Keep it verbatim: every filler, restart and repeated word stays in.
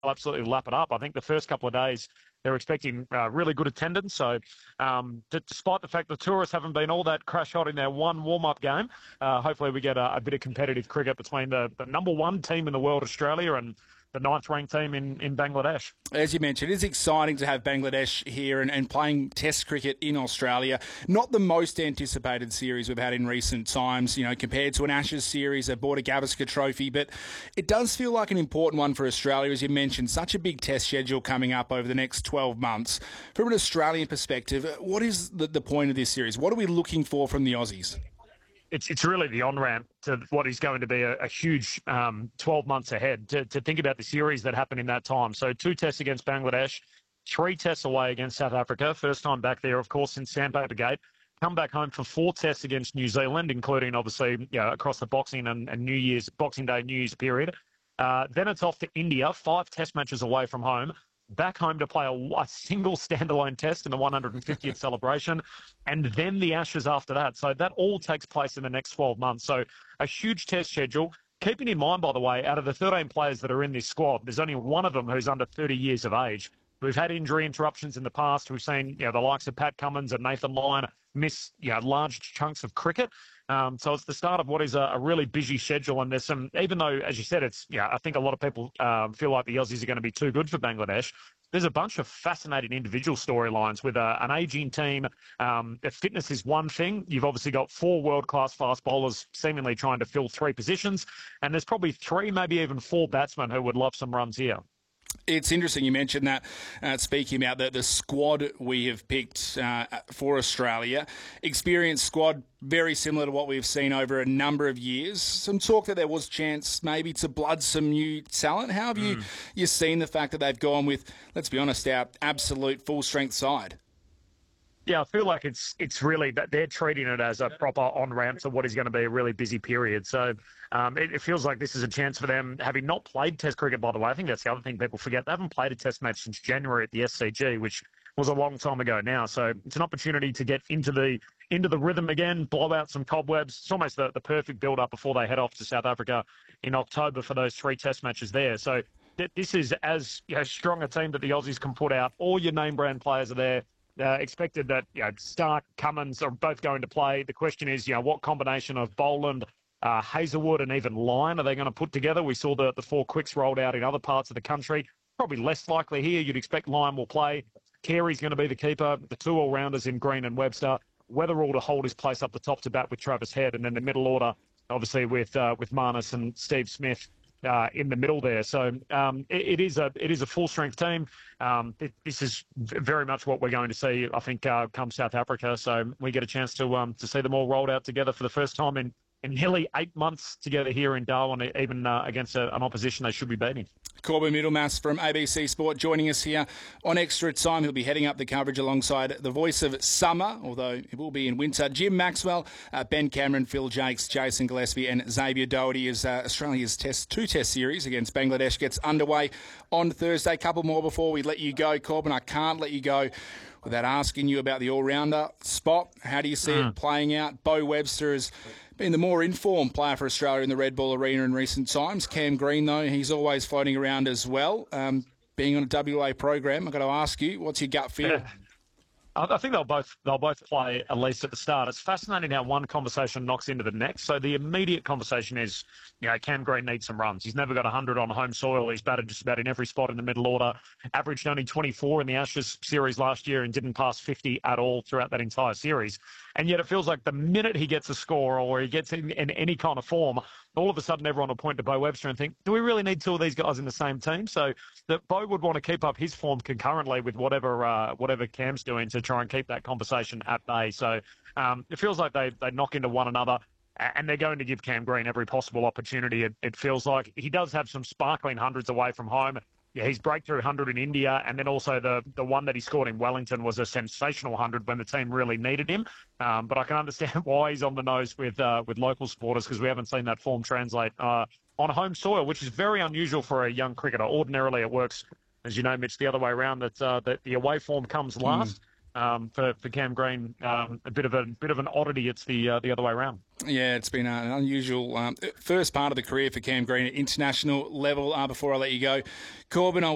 absolutely lap it up. I think the first couple of days they're expecting uh, really good attendance. So um, d- despite the fact the tourists haven't been all that crash hot in their one warm-up game, uh, hopefully we get a, a bit of competitive cricket between the, the number one team in the world, Australia, and the ninth-ranked team in, in Bangladesh. As you mentioned, it is exciting to have Bangladesh here and, and playing Test cricket in Australia. Not the most anticipated series we've had in recent times, you know, compared to an Ashes series, a Border Gavaskar Trophy, but it does feel like an important one for Australia, as you mentioned, such a big Test schedule coming up over the next twelve months. From an Australian perspective, what is the, the point of this series? What are we looking for from the Aussies? It's it's really the on-ramp to what is going to be a, a huge um, twelve months ahead to, to think about the series that happened in that time. So two tests against Bangladesh, three tests away against South Africa, first time back there, of course, since Sandpaper Gate. Come back home for four tests against New Zealand, including, obviously, you know, across the Boxing and, and New Year's, Boxing Day, New Year's period. Uh, then it's off to India, five test matches away from home. Back home to play a, a single standalone test in the one hundred fiftieth celebration, and then the Ashes after that. So that all takes place in the next twelve months. So a huge test schedule. Keeping in mind, by the way, out of the thirteen players that are in this squad, there's only one of them who's under thirty years of age. We've had injury interruptions in the past. We've seen, you know, the likes of Pat Cummins and Nathan Lyon miss, you know, large chunks of cricket. Um, so it's the start of what is a, a really busy schedule. And there's some, even though, as you said, it's, yeah, I think a lot of people um, feel like the Aussies are going to be too good for Bangladesh. There's a bunch of fascinating individual storylines with a, an ageing team. Um, if fitness is one thing, you've obviously got four world-class fast bowlers seemingly trying to fill three positions. And there's probably three, maybe even four batsmen who would love some runs here. It's interesting you mentioned that, uh, speaking about the, the squad we have picked uh, for Australia. Experienced squad, very similar to what we've seen over a number of years. Some talk that there was chance maybe to blood some new talent. How have mm. you, you seen the fact that they've gone with, let's be honest, our absolute full-strength side? Yeah, I feel like it's it's really that they're treating it as a proper on-ramp to what is going to be a really busy period. So um, it, it feels like this is a chance for them, having not played Test cricket, by the way. I think that's the other thing people forget. They haven't played a Test match since January at the S C G, which was a long time ago now. So it's an opportunity to get into the into the rhythm again, blow out some cobwebs. It's almost the, the perfect build-up before they head off to South Africa in October for those three Test matches there. So th- this is as, you know, strong a team that the Aussies can put out. All your name-brand players are there. Uh, expected that, you know, Stark, Cummins are both going to play. The question is, you know, what combination of Boland, uh, Hazelwood and even Lyon are they going to put together? We saw the, the four quicks rolled out in other parts of the country. Probably less likely here. You'd expect Lyon will play. Carey's going to be the keeper. The two all-rounders in Green and Webster. Weatherall to hold his place up the top to bat with Travis Head. And then the middle order, obviously, with uh, with Marnus and Steve Smith Uh, in the middle there. So um, it, it is a it is a full strength team. Um, it, this is very much what we're going to see, I think, uh, come South Africa. So we get a chance to um, to see them all rolled out together for the first time in, in nearly eight months together here in Darwin, even uh, against a, an opposition they should be beating. Corbin Middlemass from A B C Sport joining us here on Extra Time. He'll be heading up the coverage alongside the voice of summer, although it will be in winter. Jim Maxwell, uh, Ben Cameron, Phil Jakes, Jason Gillespie and Xavier Doherty as uh, Australia's test two test series against Bangladesh gets underway on Thursday. Couple more before we let you go, Corbin. I can't let you go without asking you about the all-rounder spot. How do you see mm. it playing out? Bo Webster has been the more informed player for Australia in the Red Ball Arena in recent times. Cam Green, though, he's always floating around as well. Um, being on a W A program, I've got to ask you, what's your gut feel? Yeah. I think they'll both they'll both play at least at the start. It's fascinating how one conversation knocks into the next. So the immediate conversation is, you know, Cam Green needs some runs. He's never got one hundred on home soil. He's batted just about in every spot in the middle order. Averaged only twenty-four in the Ashes series last year and didn't pass fifty at all throughout that entire series. And yet it feels like the minute he gets a score or he gets in, in any kind of form, all of a sudden everyone will point to Bo Webster and think, do we really need two of these guys in the same team? So that Bo would want to keep up his form concurrently with whatever uh, whatever Cam's doing to try and keep that conversation at bay. So um, it feels like they, they knock into one another. And they're going to give Cam Green every possible opportunity, it, it feels like. He does have some sparkling hundreds away from home. Yeah, his breakthrough one hundred in India, and then also the the one that he scored in Wellington was a sensational one hundred when the team really needed him. Um, but I can understand why he's on the nose with uh, with local supporters, because we haven't seen that form translate uh, on home soil, which is very unusual for a young cricketer. Ordinarily, it works, as you know, Mitch, the other way around, that uh, that the away form comes last. Mm. Um, for, for Cam Green, um, a bit of a bit of an oddity. It's the uh, the other way around. Yeah, it's been an unusual um, first part of the career for Cam Green at international level. Uh, before I let you go, Corbin, I'll